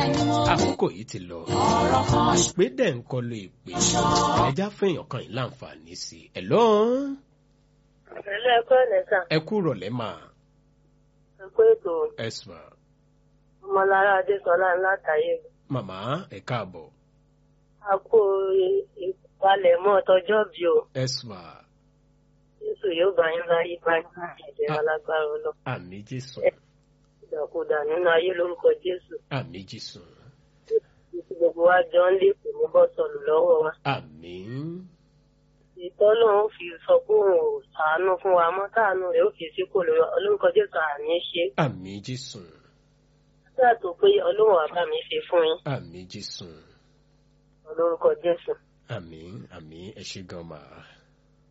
àkókò yìí ti lọ. Ìpè dẹ̀ ń kọlu ìpè. Ẹja fún èèyàn kan yìí láǹfààní sí i. Hello. Ẹ̀lẹ́ ẹ̀kọ́ ẹ̀lẹ́sà. Ẹ kú rọ̀lẹ́ mà. Ẹ̀kọ́ ètò Ẹ̀sùn. ọmọlára Adésọlá látàyè. Màmá ẹ káàbọ̀. A kó ìpalẹ̀mọ́ tọjọ́ bí o. Ẹ̀sùn. Jésù yóò bá yín láyé bá yín ẹ̀jẹ̀ alágbára ọlọ. Àmín Jésù. Ìdàkudà nínú ayé lórúkọ Jésù. Àmín Jésù. Títí gbogbo wa jọ ń lé kò ní bọ́ sọnù lọ́wọ́ wa. Àmín. Ìtọ́lọ́run fi sọ pé òun ò ṣàánú fún wa mọ́ táànù rẹ̀ ó fi sí kò lórí olórúkọ Jésù àní ṣe. Àmín Jésù. Sáà tó pé Ọlọ́run àbá mi ṣe fún yín. Àmín Jésù. Olórúkọ Jésù. Àmín. Àmín ẹ ṣé gan mà.